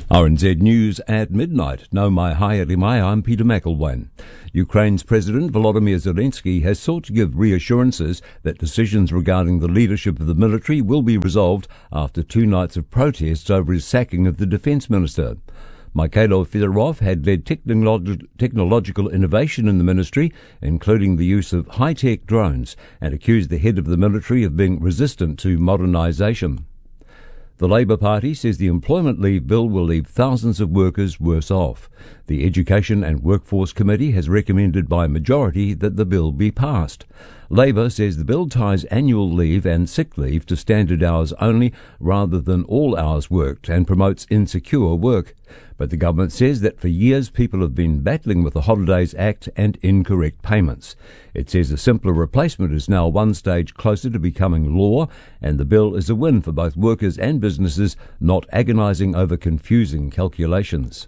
RNZ News at midnight. No mai haere mai, I'm Peter McElwain. Ukraine's President Volodymyr Zelensky has sought to give reassurances that decisions regarding the leadership of the military will be resolved after 2 nights of protests over his sacking of the defence minister. Mikhailo Fedorov had led technological innovation in the ministry, including the use of high-tech drones, and accused the head of the military of being resistant to modernisation. The Labour Party says the employment leave bill will leave thousands of workers worse off. The Education and Workforce Committee has recommended by majority that the bill be passed. Labour says the bill ties annual leave and sick leave to standard hours only rather than all hours worked and promotes insecure work. But the government says that for years people have been battling with the Holidays Act and incorrect payments. It says a simpler replacement is now one stage closer to becoming law, and the bill is a win for both workers and businesses, not agonising over confusing calculations.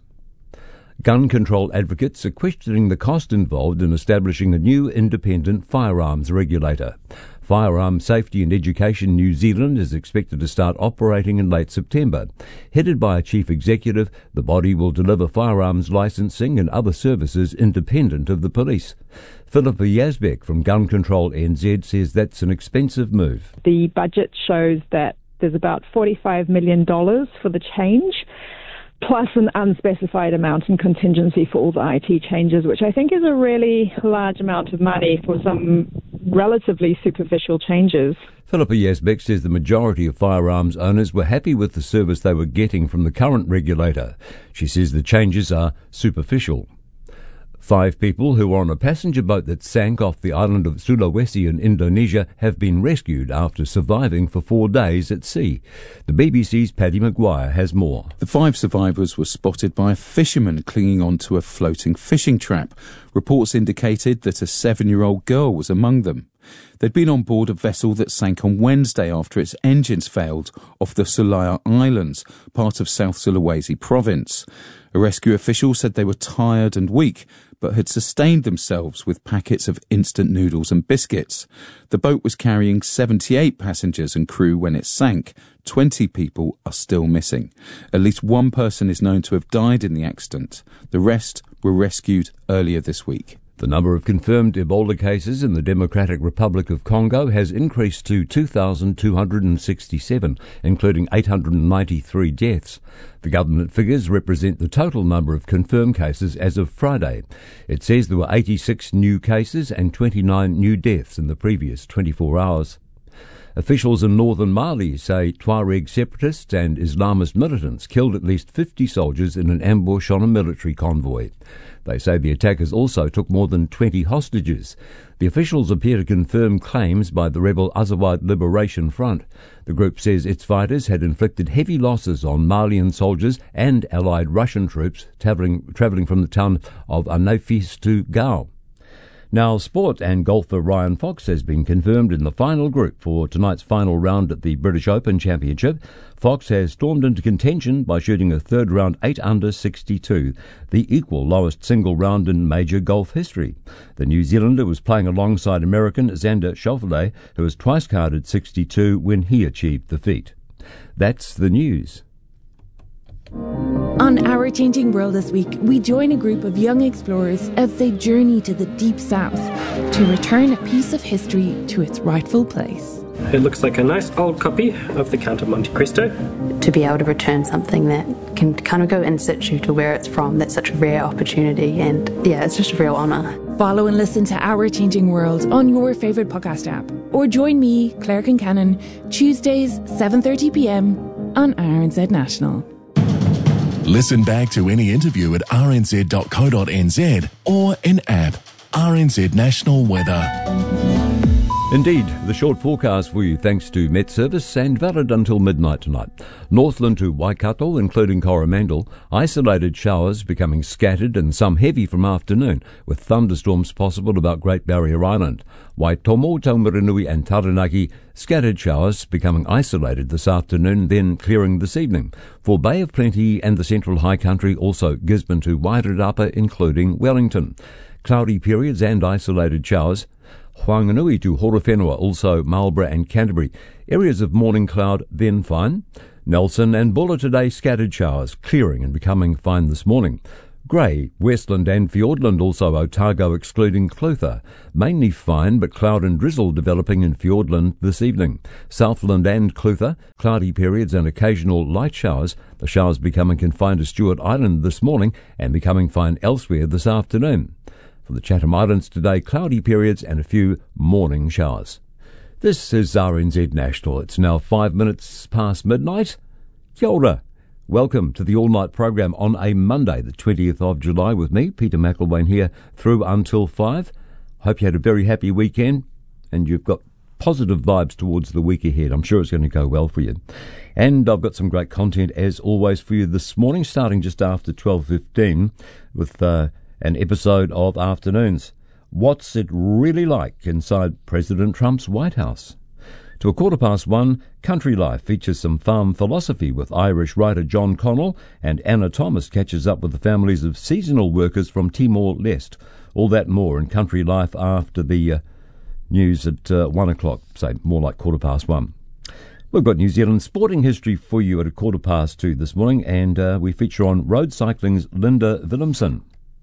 Gun control advocates are questioning the cost involved in establishing a new independent firearms regulator. Firearms Safety and Education New Zealand is expected to start operating in late September. Headed by a chief executive, the body will deliver firearms licensing and other services independent of the police. Philippa Yazbek from Gun Control NZ says that's an expensive move. The budget shows that there's about $45 million for the change, plus an unspecified amount in contingency for all the IT changes, which I think is a really large amount of money for some relatively superficial changes. Philippa Yazbek says the majority of firearms owners were happy with the service they were getting from the current regulator. She says the changes are superficial. 5 people who were on a passenger boat that sank off the island of Sulawesi in Indonesia have been rescued after surviving for 4 days at sea. The BBC's Paddy Maguire has more. The 5 survivors were spotted by a fisherman clinging onto a floating fishing trap. Reports indicated that a 7-year-old girl was among them. They'd been on board a vessel that sank on Wednesday after its engines failed off the Solaya Islands, part of South Sulawesi province. A rescue official said they were tired and weak, but had sustained themselves with packets of instant noodles and biscuits. The boat was carrying 78 passengers and crew when it sank. 20 people are still missing. At least 1 person is known to have died in the accident. The rest were rescued earlier this week. The number of confirmed Ebola cases in the Democratic Republic of Congo has increased to 2,267, including 893 deaths. The government figures represent the total number of confirmed cases as of Friday. It says there were 86 new cases and 29 new deaths in the previous 24 hours. Officials in northern Mali say Tuareg separatists and Islamist militants killed at least 50 soldiers in an ambush on a military convoy. They say the attackers also took more than 20 hostages. The officials appear to confirm claims by the rebel Azawad Liberation Front. The group says its fighters had inflicted heavy losses on Malian soldiers and allied Russian troops travelling from the town of Anafis to Gao. Now, sport and golfer Ryan Fox has been confirmed in the final group for tonight's final round at the British Open Championship. Fox has stormed into contention by shooting a third round 8 under 62, the equal lowest single round in major golf history. The New Zealander was playing alongside American Xander Schauffele, who was twice carded 62 when he achieved the feat. That's the news. On Our Changing World this week, we join a group of young explorers as they journey to the Deep South to return a piece of history to its rightful place. It looks like a nice old copy of the Count of Monte Cristo. To be able to return something that can kind of go in situ to where it's from, that's such a rare opportunity, and yeah, it's just a real honour. Follow and listen to Our Changing World on your favourite podcast app, or join me, Claire Kincannon, Tuesdays 7:30pm on RNZ National. Listen back to any interview at rnz.co.nz or in app RNZ National Weather. Indeed, the short forecast for you thanks to Met Service and valid until midnight tonight. Northland to Waikato, including Coromandel, isolated showers becoming scattered and some heavy from afternoon, with thunderstorms possible about Great Barrier Island. Waitomo, Taumaranui and Taranaki, scattered showers becoming isolated this afternoon, then clearing this evening. For Bay of Plenty and the Central High Country, also Gisborne to Wairarapa, including Wellington. Cloudy periods and isolated showers. Whanganui to Horowhenua, also Marlborough and Canterbury. Areas of morning cloud, then fine. Nelson and Buller today, scattered showers, clearing and becoming fine this morning. Grey, Westland and Fiordland, also Otago excluding Clutha. Mainly fine, but cloud and drizzle developing in Fiordland this evening. Southland and Clutha, cloudy periods and occasional light showers. The showers becoming confined to Stewart Island this morning and becoming fine elsewhere this afternoon. For the Chatham Islands today, cloudy periods and a few morning showers. This is RNZ National. It's now 5 minutes past midnight. Kia ora. Welcome to the all-night program on a Monday, the 20th of July, with me, Peter McElwain, here through until 5. Hope you had a very happy weekend and you've got positive vibes towards the week ahead. I'm sure it's going to go well for you. And I've got some great content, as always, for you this morning, starting just after 12:15 with an episode of Afternoons. What's it really like inside President Trump's White House? To 1:15, Country Life features some farm philosophy with Irish writer John Connell, and Anna Thomas catches up with the families of seasonal workers from Timor-Leste. All that more in Country Life after the news at 1 o'clock, say more like 1:15. We've got New Zealand sporting history for you at 2:15 this morning, and we feature on road cycling's Linda Willemsen.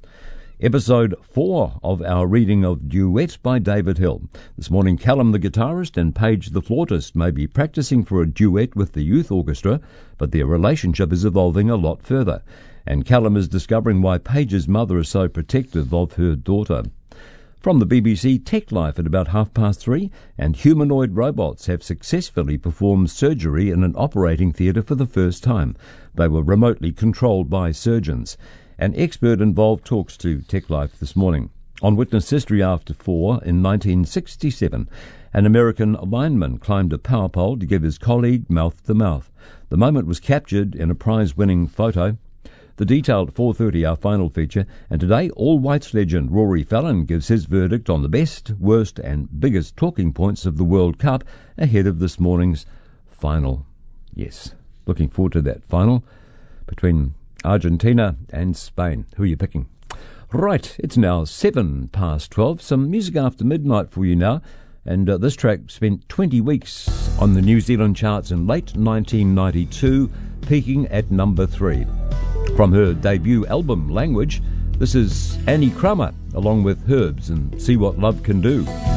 Episode 4 of our reading of Duet by David Hill. This morning, Callum the guitarist and Paige the flautist may be practicing for a duet with the youth orchestra, but their relationship is evolving a lot further. And Callum is discovering why Paige's mother is so protective of her daughter. From the BBC, Tech Life at about 3:30, and humanoid robots have successfully performed surgery in an operating theatre for the first time. They were remotely controlled by surgeons. An expert involved talks to Tech Life this morning. On Witness History after 4, in 1967, an American lineman climbed a power pole to give his colleague mouth-to-mouth. The moment was captured in a prize-winning photo. The detailed 4:30, our final feature, and today All Whites legend Rory Fallon gives his verdict on the best, worst and biggest talking points of the World Cup ahead of this morning's final. Yes, looking forward to that final between Argentina and Spain. Who are you picking? Right, it's now 7:12. Some music after midnight for you now. And this track spent 20 weeks on the New Zealand charts in late 1992, peaking at number 3. From her debut album, Language, this is Annie Crummer, along with Herbs and See What Love Can Do.